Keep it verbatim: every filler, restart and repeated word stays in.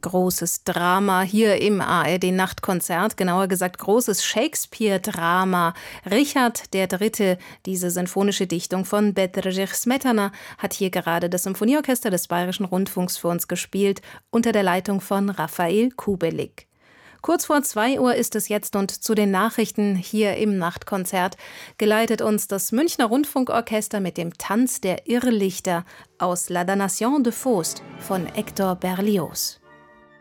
großes Drama hier im A R D-Nachtkonzert, genauer gesagt großes Shakespeare-Drama. Richard der Dritte, diese sinfonische Dichtung von Bedřich Smetana, hat hier gerade das Symphonieorchester des Bayerischen Rundfunks für uns gespielt, unter der Leitung von Raphael Kubelik. Kurz vor zwei Uhr ist es jetzt und zu den Nachrichten hier im Nachtkonzert geleitet uns das Münchner Rundfunkorchester mit dem Tanz der Irrlichter aus La Damnation de Faust von Hector Berlioz.